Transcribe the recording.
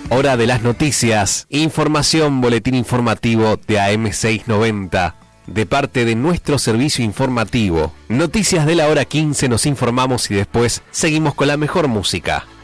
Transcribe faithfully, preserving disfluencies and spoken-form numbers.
Hora de las noticias, información, boletín informativo de A M seiscientos noventa, de parte de nuestro servicio informativo. Noticias de la hora quince, nos informamos y después seguimos con la mejor música.